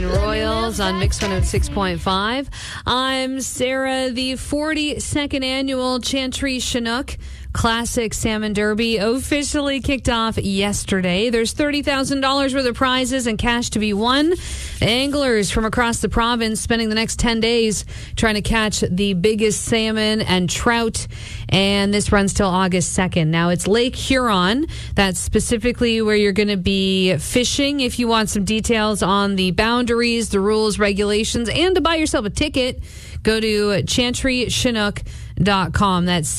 Cinnamon Royals on Mix 106.5. I'm Sarah. The 42nd annual Chantry Chinook Classic Salmon Derby officially kicked off yesterday. There's $30,000 worth of prizes and cash to be won. Anglers from across the province spending the next 10 days trying to catch the biggest salmon and trout. And this runs till August 2nd. Now, it's Lake Huron. That's specifically where you're going to be fishing. If you want some details on the boundaries, the rules, regulations, and to buy yourself a ticket, go to chantrychinook.com. That's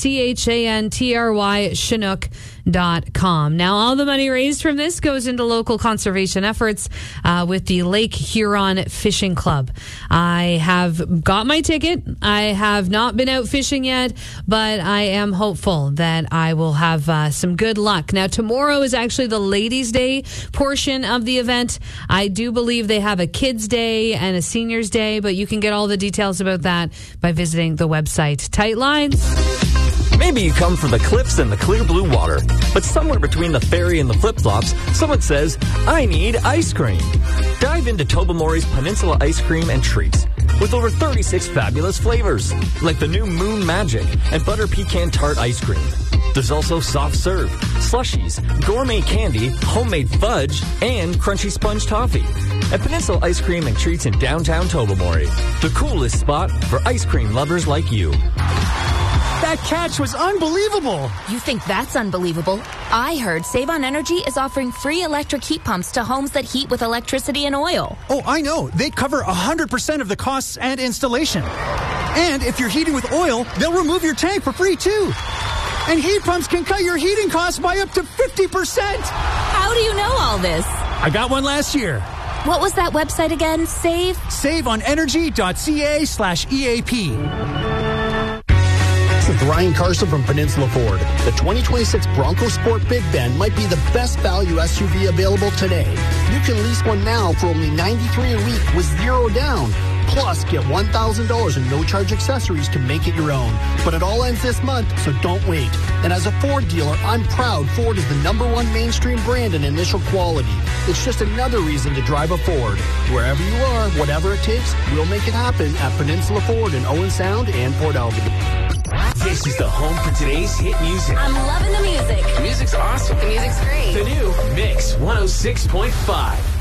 CHANTRY Chinook.com. Now, all the money raised from this goes into local conservation efforts with the Lake Huron Fishing Club. I have got my ticket. I have not been out fishing yet, but I am hopeful that I will have some good luck. Now, tomorrow is actually the Ladies' Day portion of the event. I do believe they have a Kids' Day and a Seniors' Day, but you can get all the details about that by visiting the website. Tight lines. Maybe you come from the cliffs and the clear blue water, but somewhere between the ferry and the flip-flops, someone says, I need ice cream. Dive into Tobermory's Peninsula Ice Cream and Treats with over 36 fabulous flavors, like the new Moon Magic and Butter Pecan Tart Ice Cream. There's also soft serve, slushies, gourmet candy, homemade fudge, and crunchy sponge toffee. At Peninsula Ice Cream and Treats in downtown Tobermory, the coolest spot for ice cream lovers like you. That catch was unbelievable. You think that's unbelievable? I heard Save on Energy is offering free electric heat pumps to homes that heat with electricity and oil. Oh, I know. They cover 100% of the costs and installation. And if you're heating with oil, they'll remove your tank for free, too. And heat pumps can cut your heating costs by up to 50%. How do you know all this? I got one last year. What was that website again? SaveOnEnergy.ca/EAP. This is Ryan Carson from Peninsula Ford. The 2026 Bronco Sport Big Bend might be the best value SUV available today. You can lease one now for only $93 a week with zero down. Plus, get $1,000 in no-charge accessories to make it your own. But it all ends this month, so don't wait. And as a Ford dealer, I'm proud Ford is the #1 mainstream brand in initial quality. It's just another reason to drive a Ford. Wherever you are, whatever it takes, we'll make it happen at Peninsula Ford in Owen Sound and Port Albany. This is the home for today's hit music. I'm loving the music. The music's awesome. The music's great. The new Mix 106.5.